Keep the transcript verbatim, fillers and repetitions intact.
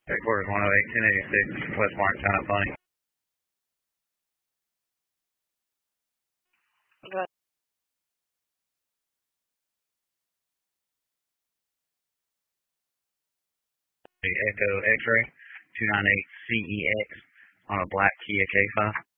Headquarters one oh eight, ten eighty-six, West Martin, Town of Funny. Okay. Echo X-ray, two nine eight C E X on a black Kia K five.